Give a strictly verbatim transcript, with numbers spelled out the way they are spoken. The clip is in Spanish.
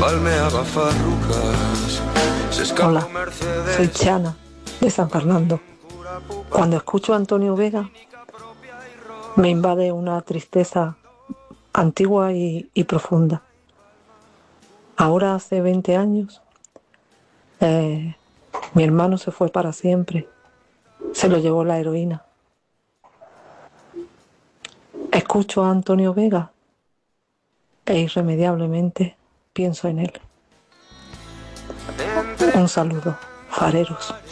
palmeaba farrucas. Hola, soy Chana, de San Fernando. Cuando escucho a Antonio Vega, me invade una tristeza antigua y, y profunda. Ahora hace veinte años, eh, mi hermano se fue para siempre. Se lo llevó la heroína. Escucho a Antonio Vega e irremediablemente pienso en él. Un saludo, fareros.